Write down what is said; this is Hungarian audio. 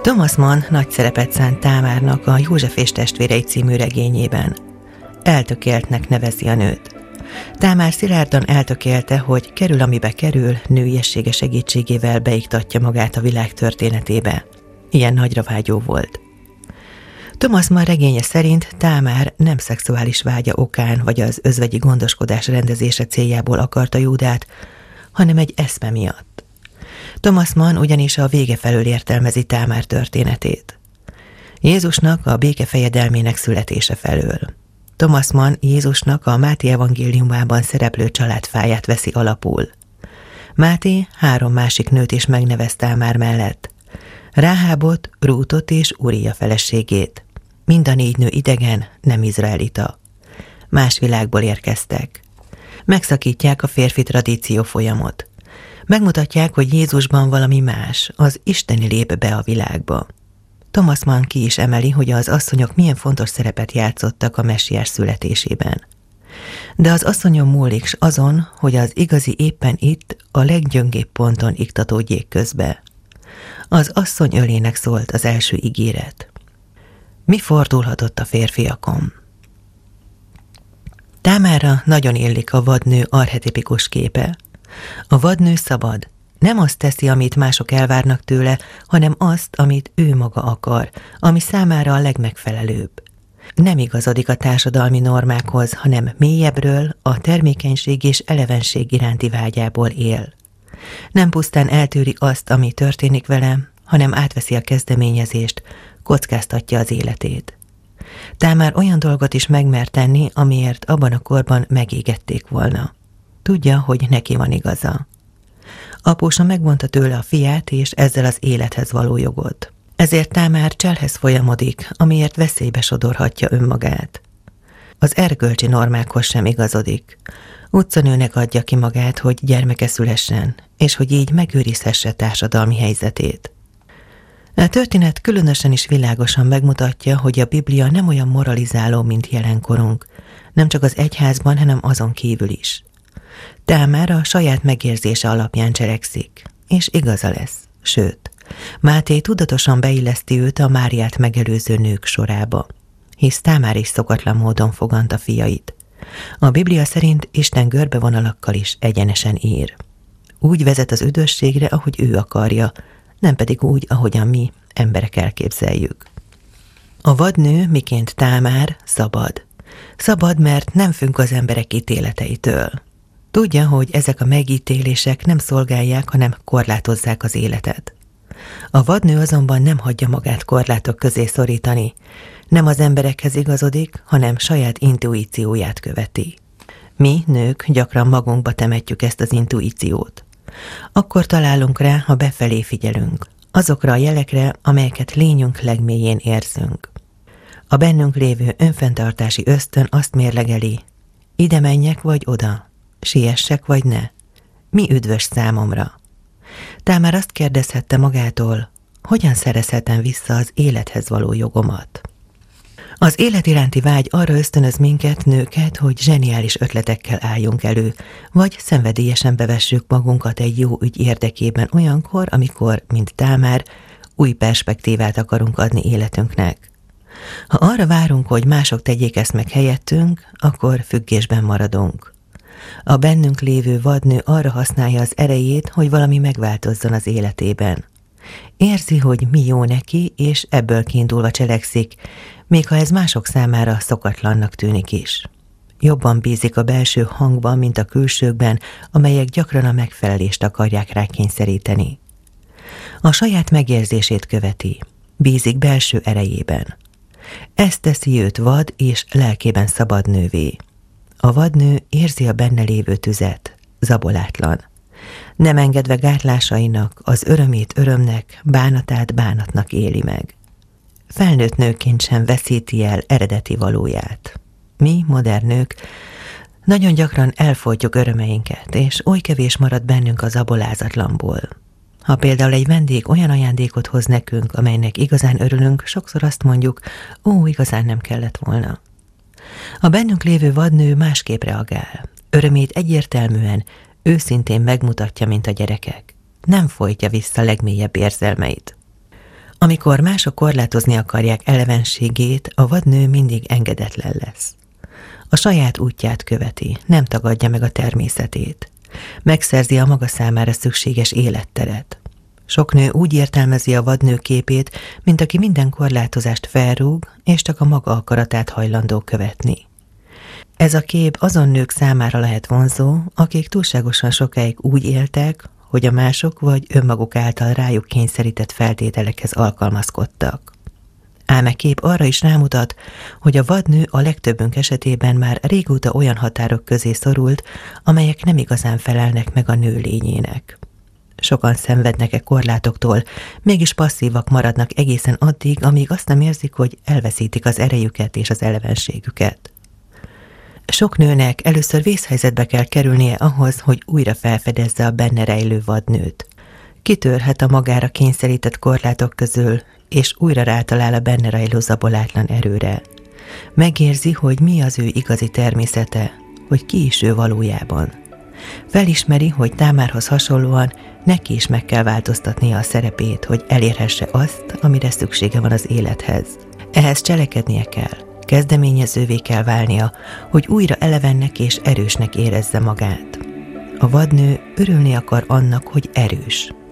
Thomas Mann nagy szerepet szánt Támárnak a József és testvérei című regényében. Eltökéltnek nevezi a nőt. Támár szilárdan eltökélte, hogy kerül, amibe kerül, nőiessége segítségével beiktatja magát a világ történetébe. Ilyen nagyra vágyó volt. Thomas Mann regénye szerint Támár nem szexuális vágya okán vagy az özvegyi gondoskodás rendezése céljából akarta Júdát, hanem egy eszme miatt. Thomas Mann ugyanis a vége felől értelmezi Támár történetét. Jézusnak a béke fejedelmének születése felől. Thomas Mann Jézusnak a Máté evangéliumában szereplő családfáját veszi alapul. Máté 3 másik nőt is megnevez Támár mellett. Ráhábot, Rútot és Úria feleségét. Mind a 4 nő idegen, nem izraelita. Más világból érkeztek. Megszakítják a férfi tradíció folyamot. Megmutatják, hogy Jézusban valami más, az isteni lép be a világba. Thomas Mann ki is emeli, hogy az asszonyok milyen fontos szerepet játszottak a messiás születésében. De az asszonyon múlik s azon, hogy az igazi éppen itt, a leggyöngébb ponton iktatódjék közbe. Az asszony ölének szólt az első ígéret. Mi fordulhatott a férfiakon? Támárra nagyon illik a vadnő archetipikus képe. A vadnő szabad. Nem azt teszi, amit mások elvárnak tőle, hanem azt, amit ő maga akar, ami számára a legmegfelelőbb. Nem igazodik a társadalmi normákhoz, hanem mélyebbről, a termékenység és elevenség iránti vágyából él. Nem pusztán eltűri azt, ami történik vele, hanem átveszi a kezdeményezést, kockáztatja az életét. Támár olyan dolgot is megmer tenni, amiért abban a korban megégették volna. Tudja, hogy neki van igaza. Apósa megvonta tőle a fiát, és ezzel az élethez való jogot. Ezért Támár cselhez folyamodik, amiért veszélybe sodorhatja önmagát. Az erkölcsi normákhoz sem igazodik. Utcanőnek adja ki magát, hogy gyermeke szülessen, és hogy így megőrizhesse társadalmi helyzetét. A történet különösen is világosan megmutatja, hogy a Biblia nem olyan moralizáló, mint jelenkorunk, nem csak az egyházban, hanem azon kívül is. Támár a saját megérzése alapján cselekszik, és igaza lesz, sőt, Máté tudatosan beilleszti őt a Máriát megelőző nők sorába, hisz Támár is szokatlan módon foganta fiait. A Biblia szerint Isten görbevonalakkal is egyenesen ír. Úgy vezet az üdvösségre, ahogy ő akarja, nem pedig úgy, ahogyan mi, emberek elképzeljük. A vadnő, miként Támár, szabad. Szabad, mert nem függ az emberek ítéleteitől. Tudja, hogy ezek a megítélések nem szolgálják, hanem korlátozzák az életet. A vadnő azonban nem hagyja magát korlátok közé szorítani, nem az emberekhez igazodik, hanem saját intuícióját követi. Mi, nők, gyakran magunkba temetjük ezt az intuíciót. Akkor találunk rá, ha befelé figyelünk, azokra a jelekre, amelyeket lényünk legmélyén érzünk. A bennünk lévő önfenntartási ösztön azt mérlegeli, ide menjek vagy oda, siessek vagy ne, mi üdvös számomra. Támár azt kérdezhette magától, hogyan szerezhetem vissza az élethez való jogomat. Az élet iránti vágy arra ösztönöz minket, nőket, hogy zseniális ötletekkel álljunk elő, vagy szenvedélyesen bevessük magunkat egy jó ügy érdekében olyankor, amikor, mint Támár, új perspektívát akarunk adni életünknek. Ha arra várunk, hogy mások tegyék ezt meg helyettünk, akkor függésben maradunk. A bennünk lévő vadnő arra használja az erejét, hogy valami megváltozzon az életében. Érzi, hogy mi jó neki, és ebből kiindulva cselekszik, még ha ez mások számára szokatlannak tűnik is. Jobban bízik a belső hangban, mint a külsőkben, amelyek gyakran a megfelelést akarják rákényszeríteni. A saját megérzését követi, bízik belső erejében. Ez teszi őt vad és lelkében szabad nővé. A vadnő érzi a benne lévő tüzet, zabolátlan. Nem engedve gátlásainak, az örömét örömnek, bánatát bánatnak éli meg. Felnőtt nőként sem veszíti el eredeti valóját. Mi, modern nők, nagyon gyakran elfolytjuk örömeinket, és oly kevés marad bennünk az abolázatlanból. Ha például egy vendég olyan ajándékot hoz nekünk, amelynek igazán örülünk, sokszor azt mondjuk, igazán nem kellett volna. A bennünk lévő vadnő másképp reagál. Örömét egyértelműen, őszintén megmutatja, mint a gyerekek. Nem folytja vissza legmélyebb érzelmeit. Amikor mások korlátozni akarják elevenségét, a vadnő mindig engedetlen lesz. A saját útját követi, nem tagadja meg a természetét. Megszerzi a maga számára szükséges életteret. Sok nő úgy értelmezi a vadnő képét, mint aki minden korlátozást felrúg, és csak a maga akaratát hajlandó követni. Ez a kép azon nők számára lehet vonzó, akik túlságosan sokáig úgy éltek, hogy a mások vagy önmaguk által rájuk kényszerített feltételekhez alkalmazkodtak. Ám e kép arra is rámutat, hogy a vadnő a legtöbbünk esetében már régóta olyan határok közé szorult, amelyek nem igazán felelnek meg a nő lényének. Sokan szenvednek korlátoktól, mégis passzívak maradnak egészen addig, amíg azt nem érzik, hogy elveszítik az erejüket és az elevenségüket. Sok nőnek először vészhelyzetbe kell kerülnie ahhoz, hogy újra felfedezze a benne rejlő vadnőt. Kitörhet a magára kényszerített korlátok közül, és újra rátalál a benne rejlő zabolátlan erőre. Megérzi, hogy mi az ő igazi természete, hogy ki is ő valójában. Felismeri, hogy Támárhoz hasonlóan neki is meg kell változtatnia a szerepét, hogy elérhesse azt, amire szüksége van az élethez. Ehhez cselekednie kell, kezdeményezővé kell válnia, hogy újra elevennek és erősnek érezze magát. A vadnő örülni akar annak, hogy erős.